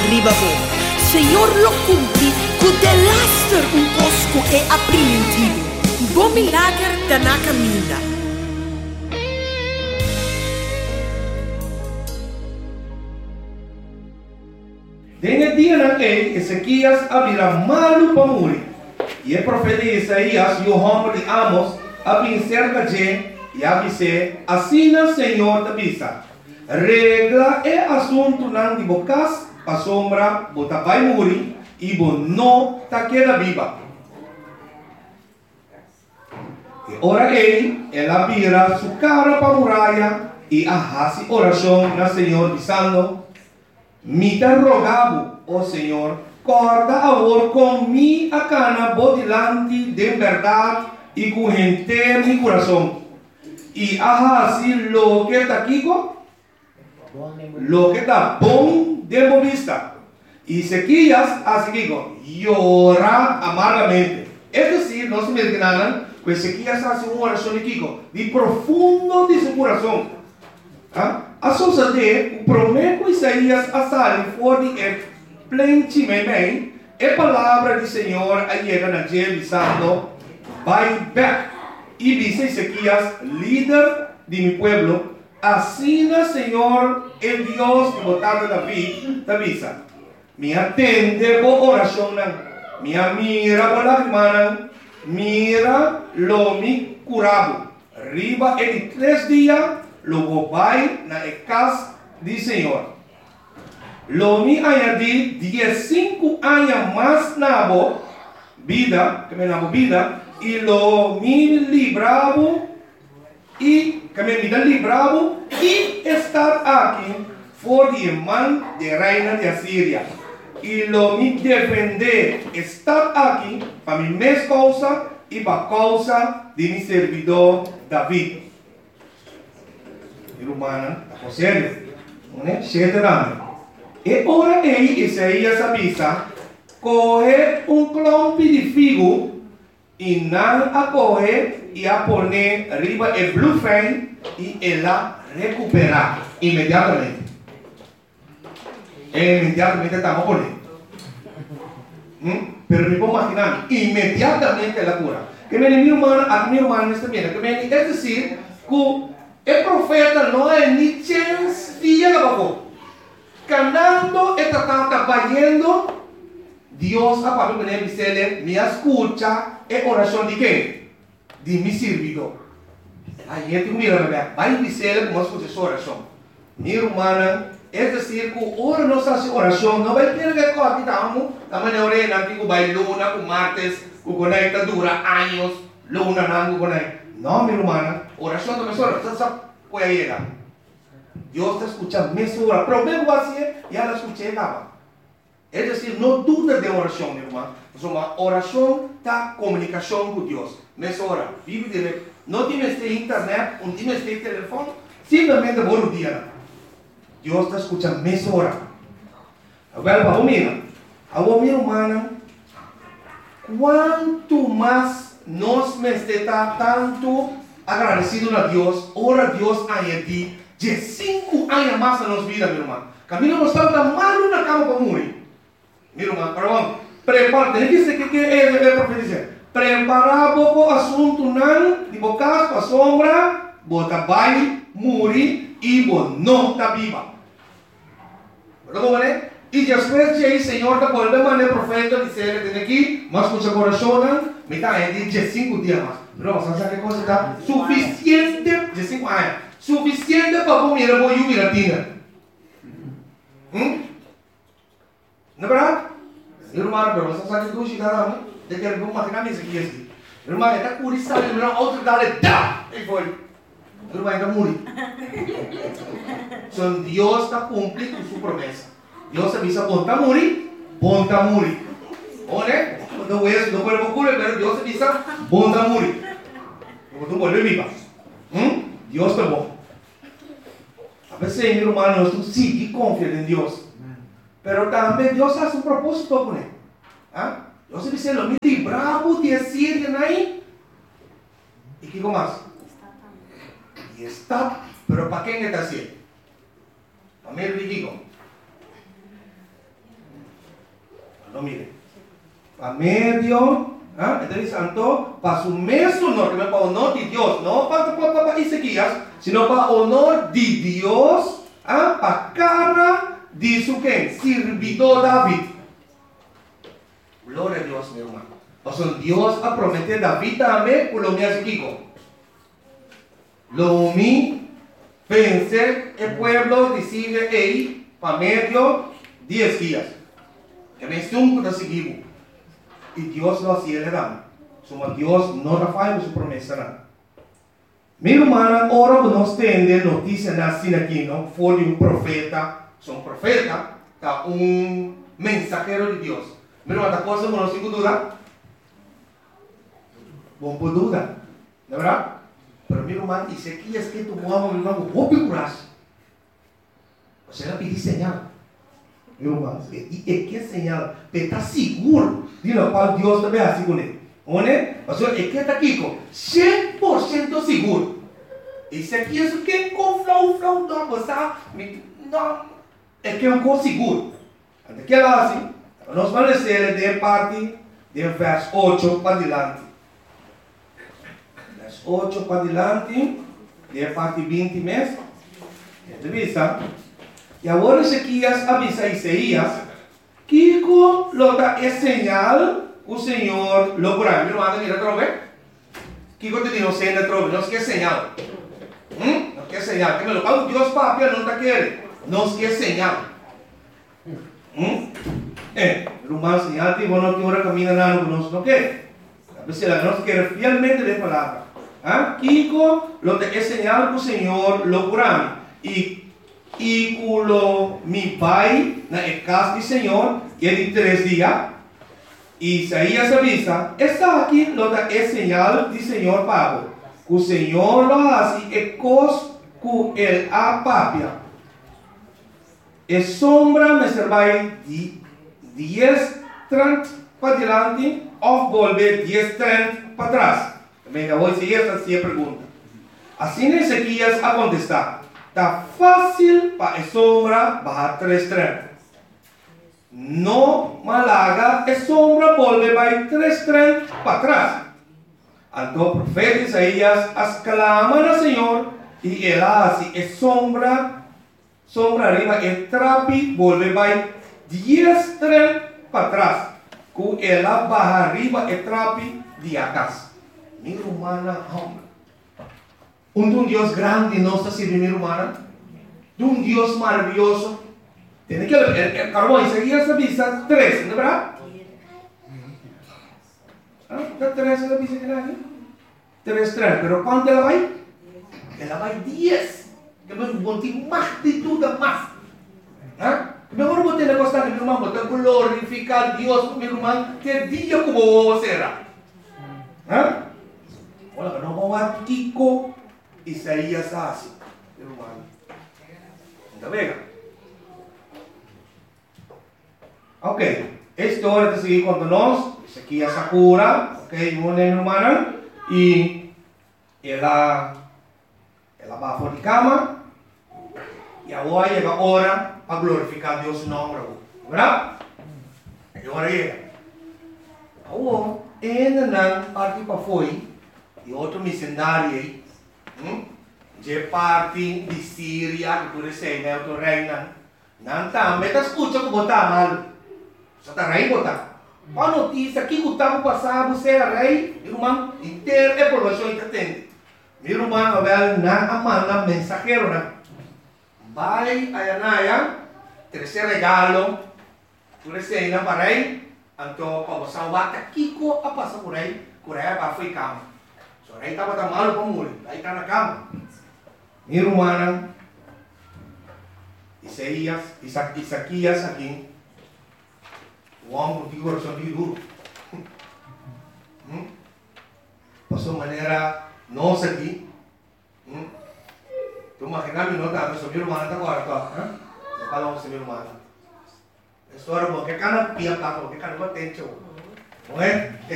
ribabo. Senhor lo cumpri, cu de laster un cosco e aprimentivo. Bom milagre da na caminha. Nel dia naquele, Ezequias abrirá malu para morrer. E o profeta Isaías e o homem de Amos abrim cerca de e avise, assim o Senhor te avisa. Regla é assunto não de bocas, a sombra, bota vai morrer e bo não ta queda viva. E ora ela vira sua cara para a muralha e arrasa oração na Senhor dizendo: me te rogavo, ó Senhor, corda agora com minha cana bodilante de verdade e com inteiro mi coração. E assim lo que está aqui, lo que está bom de vista. E Ezequias, assim llora amargamente. Es decir, no se me entiendan, pues Ezequias hace una oración de profundo de su corazón. A sociedade, o prometo Isaías a sair fora de plente bem, a palavra do Senhor a chega na gente dizendo, vai back. E diz Ezequias, líder de mi pueblo, assim o Senhor, el Dios que botava David, te avisa, me atende por oração, me mira por lágrimas, mira lo mi curado, riba em 3 dias, logo vai na casa do Senhor. Lo me añadí 15 años más na vida, que me na vida, y lo me libravo, y que me libravo, y estar aquí por de mão de reina de Asiria. Y lo me defender, estar aquí para mi mes causa y para causa de mi servidor David. Romana, a sério, né? Chega e ora Isaías avisa, coge clompe de figo e não a coge e a poner arriba o bluefan e ela recuperar imediatamente. Imediatamente estamos poniendo. Pero me puedo imaginar, inmediatamente la cura. Que me mi hermano está bien, que me es decir, que el profeta no hay ni chance de llegar abajo. Cantando, está trabajando, Dios a Pablo me dice, me escucha, es oración de qué? De mi servidor. Ahí gente mira, vai dizer como escucha su oración. Mi hermana, es decir, que ahora no se hace oración, no va a tener que cohabitamos, la manera orena, que vai luna, que martes, que conecta dura años, luna, nango, conecta. No, mi hermana, oración de mesora, usted puede llegar. Dios te escucha mesora, pero vengo así, ya la escuché, acaba. Es decir, no dudes de oración, mi hermano. Es una oración, está comunicación con Dios. Mesora, vive directo. No tienes de internet, no tienes de teléfono, simplemente por un día. Dios te escucha mesora. Agora, vamos mirar. Agora, mi hermana, quanto mais nós me está tanto agradecido a Deus, ora Deus añadir de 5 anos mais na nossa vida, meu irmão. Camilo não está mal na cama para morrer. Meu irmão, perdão, prepara, tem que ser que é profetizar. Preparar pouco assunto não, de bocas para sombra, bota vai, morrer e não está viva. Perdão, né? E depois de aí, Senhor, da volta maneira profeta dizer que tem aqui, mas com o seu coração, me está aí de 5 dias mais. Não, sabe que coisa está suficiente de 5 anos, suficiente para comer a boia latina. Não é verdade? Irmão, pero você sabe que tu chega lá, de que ele vai maquinar isso aqui assim. Irmão, está curioso, ele não outro dá, dá, e foi. Irmão, está morrendo. Então Deus está cumprindo sua promessa. Dios avisa, ponta muri. ¿Oye? Cuando ves, no puedo ocurrir, pero Dios avisa, ponta muri. Como tú vuelves viva. Dios te va. A veces, mi hermano, tú sí confías en Dios. Pero también Dios hace un propósito con él. Dios dice, lo mismo, bravo, te sirven ahí. ¿Y qué más? Y está, pero ¿para quién está haciendo? Para mí, el digo. No, mire. Para medio, entonces santo, para su mes honor, que no es para honor de Dios, no para Ezequías, sino para honor de Dios, para cara de su quien, servidor David. Gloria a Dios, mi hermano. O sea, Dios ha prometido David también, por lo mío Ezequiel. Lo mi pensé el pueblo decide ahí para medio 10 días. Que me estuvo de seguir. Y Dios lo hacía le dan. Somos Dios no falla su promesa. Mi hermana, ahora nos tiene noticia así aquí, ¿no? Fue de un profeta. Son profeta, está un mensajero de Dios. Mi hermana, cosa no sin duda. Bom por duda, ¿de verdad? Pero mi hermano, dice aquí es que tu mamá me manda un brazo. O sea, le pedí señal. Mi hermano, y que señal, pero está seguro de lo cual Dios te ve así con él. O sea, es que está aquí con 100% seguro. Y se aquí es que con flow, no, no, es que es un cosa seguro. Antes que lo hace, nos van a decir de parte del verso 8 para adelante. 8 para adelante, de parte 20 meses, avisa. Y ahora Ezequías avisa a Isaías, que lo da es señal, o Señor lo curará. Mi hermano, mira otra vez. Kiko te dijo, señal otra vez, no es que señal. No es que señal, que me lo paga Dios papi, no te quiere. No es que señal. Hermano, señal, que bueno, que ahora camina nada, no quiere. A veces la no quiere fielmente de palabra. Kiko lo te señal que el Señor lo curará. Y culo mi pai na casa del Señor, y en 3 días, Isaías avisa, está aquí lo da señal del Señor pago. Que el Señor lo hace e cos que el apapia. E sombra me servirá de 10:30 para adelante, o volver 10:30 para atrás. Venga, hoy sí esta sí pregunta. Así Ezequías a contestar. Está fácil para sombra bajar 3:30. No malaga, sombra volve para 3:30 para atrás. Entonces el profeta Isaías exclama al Señor y él hace sombra arriba, el trapi volve para 10:30 para atrás. Que él baja arriba el trapi de acá. Mi hermana, un Dios grande no está sirviendo, mi hermana. De un Dios maravilloso. Tiene que el carbón Isaías avisa 3, ¿no es verdad? ¿Está 3 la avisa que nadie? 3:30, pero ¿cuánto la va? Ela va 10. Que me monte más de todo más. Mejor bote la cosa que mi hermano, bote glorificar a Dios, mi hermano, que día como será. Olha, não vão a Kiko Isaías así, hermano. ¿Está bien? Ok, esta hora de seguir con nosotros, Ezequías Sakura, ok, mi hermana, y ela va por la cama, y ahora llega la hora para glorificar a Dios su nombre, ¿verdad? Y ahora llega. Ahora, en la parte para foi, e outro missionário aí, de parte de Síria, que tu sei, né, outro reina, não tá, mas tá escuta que botar mal, só tá rei botar. A notícia que o tempo passado você é rei, irmão, inteiro é provação que tem. Meu irmão, velho, não manda mensageiro, né? Vai a Anaya, terceiro regalo, tu sei, não para rei, então para você bata Kiko a passar por aí para foi cama. So, aí estava tão malo para morrer, aí está na cama. Minha irmã, Isaías aqui, o homem que coração de duro. Passou maneira nossa aqui. Tu imaginas não tá, mas minha irmã está agora, tá? Não falamos minha irmã. História boa, que cara pia tá, que cara batente, não é?